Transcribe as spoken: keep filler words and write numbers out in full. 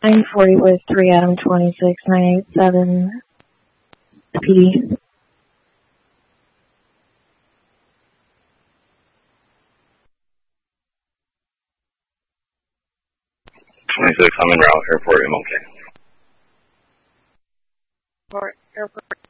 nine forty with three Adam twenty-six nine eight seven P D. twenty-six, I'm in route, airport, M O K. Airport, airport.